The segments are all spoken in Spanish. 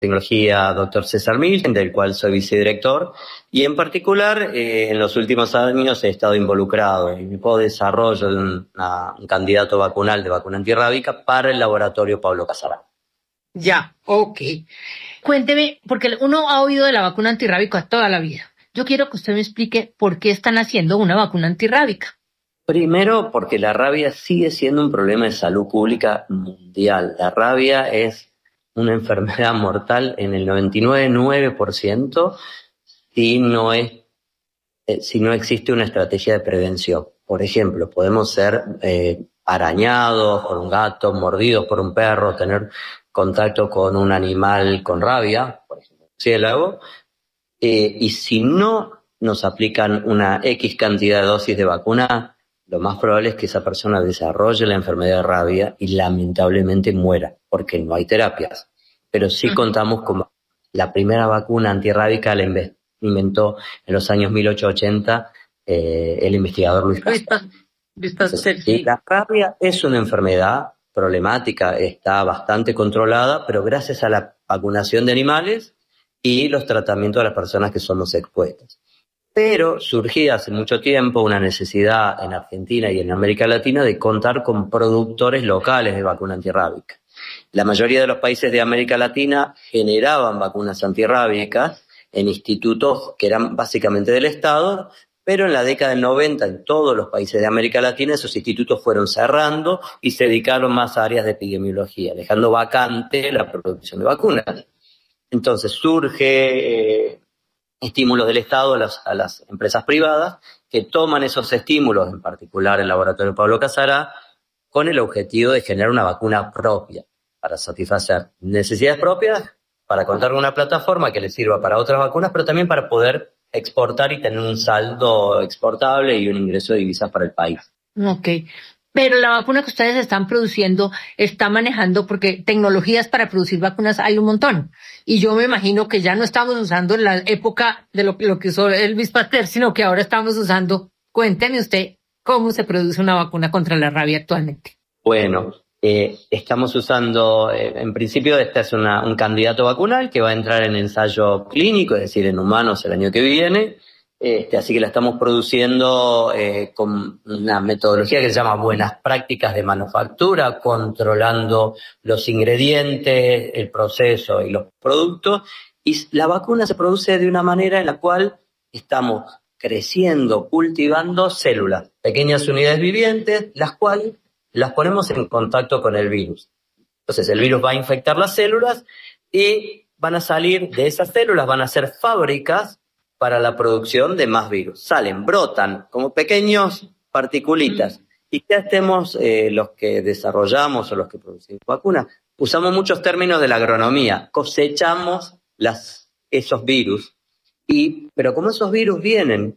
tecnología Dr. César Milken, del cual soy vicedirector, y en particular en los últimos años he estado involucrado en el desarrollo de un candidato vacunal de vacuna antirrábica para el laboratorio Pablo Casarán. Ya, ok. Cuénteme, porque uno ha oído de la vacuna antirrábica toda la vida. Yo quiero que usted me explique por qué están haciendo una vacuna antirrábica. Primero, porque la rabia sigue siendo un problema de salud pública mundial. La rabia es una enfermedad mortal en el 99,9% si no existe una estrategia de prevención. Por ejemplo, podemos ser arañados por un gato, mordidos por un perro, tener contacto con un animal con rabia, por ejemplo, un murciélago, y si no nos aplican una X cantidad de dosis de vacuna, lo más probable es que esa persona desarrolle la enfermedad de rabia y lamentablemente muera, porque no hay terapias. Pero sí contamos con la primera vacuna antirrábica, la inventó en los años 1880 el investigador Luis Pasteur. Sí, la rabia es una enfermedad problemática, está bastante controlada, pero gracias a la vacunación de animales y los tratamientos de las personas que somos expuestas. Pero surgía hace mucho tiempo una necesidad en Argentina y en América Latina de contar con productores locales de vacuna antirrábica. La mayoría de los países de América Latina generaban vacunas antirrábicas en institutos que eran básicamente del Estado, pero en la década del 90 en todos los países de América Latina esos institutos fueron cerrando y se dedicaron más a áreas de epidemiología, dejando vacante la producción de vacunas. Entonces surge estímulos del Estado a las empresas privadas que toman esos estímulos, en particular el laboratorio Pablo Casarán, con el objetivo de generar una vacuna propia para satisfacer necesidades propias, para contar con una plataforma que le sirva para otras vacunas, pero también para poder exportar y tener un saldo exportable y un ingreso de divisas para el país. Ok. Pero la vacuna que ustedes están produciendo está manejando, porque tecnologías para producir vacunas hay un montón. Y yo me imagino que ya no estamos usando en la época de lo que usó Luis Pasteur, sino que ahora estamos usando. Cuénteme usted cómo se produce una vacuna contra la rabia actualmente. Bueno, estamos usando, en principio este es un candidato vacunal que va a entrar en ensayo clínico, es decir, en humanos el año que viene. Así que la estamos produciendo con una metodología que se llama buenas prácticas de manufactura, controlando los ingredientes, el proceso y los productos. Y la vacuna se produce de una manera en la cual estamos creciendo, cultivando células, pequeñas unidades vivientes, las cuales las ponemos en contacto con el virus. Entonces el virus va a infectar las células y van a salir de esas células, van a ser fábricas para la producción de más virus. Salen, brotan como pequeños particulitas. ¿Y qué hacemos los que desarrollamos o los que producimos vacunas? Usamos muchos términos de la agronomía. Cosechamos esos virus. Pero como esos virus vienen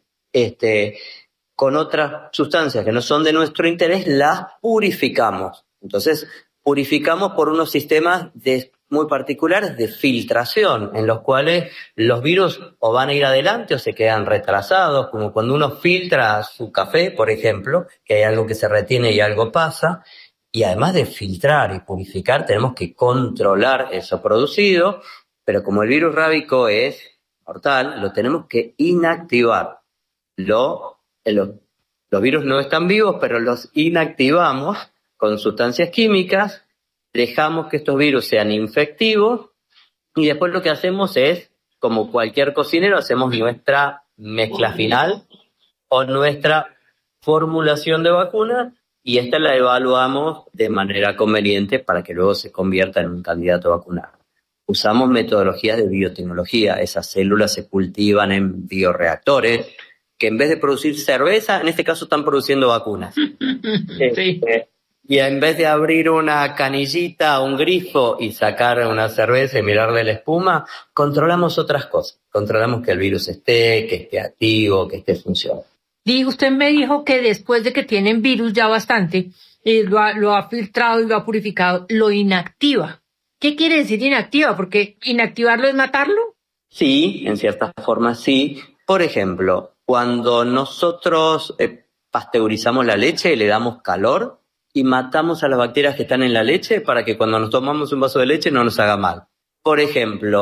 con otras sustancias que no son de nuestro interés, las purificamos. Entonces, purificamos por unos sistemas muy particulares de filtración, en los cuales los virus o van a ir adelante o se quedan retrasados, como cuando uno filtra su café, por ejemplo, que hay algo que se retiene y algo pasa, y además de filtrar y purificar, tenemos que controlar eso producido, pero como el virus rábico es mortal, lo tenemos que inactivar. Los virus no están vivos, pero los inactivamos con sustancias químicas, dejamos que estos virus sean infectivos y después lo que hacemos es, como cualquier cocinero, hacemos nuestra mezcla final o nuestra formulación de vacuna y esta la evaluamos de manera conveniente para que luego se convierta en un candidato vacunal. Usamos metodologías de biotecnología, esas células se cultivan en bioreactores que en vez de producir cerveza, en este caso están produciendo vacunas. Sí. Y en vez de abrir una canillita, un grifo y sacar una cerveza y mirarle la espuma, controlamos otras cosas. Controlamos que el virus que esté activo, que esté funcionando. Y usted me dijo que después de que tienen virus ya bastante, lo ha filtrado y lo ha purificado, lo inactiva. ¿Qué quiere decir inactiva? Porque inactivarlo es matarlo. Sí, en cierta forma sí. Por ejemplo, cuando nosotros pasteurizamos la leche y le damos calor, y matamos a las bacterias que están en la leche para que cuando nos tomamos un vaso de leche no nos haga mal. Por ejemplo,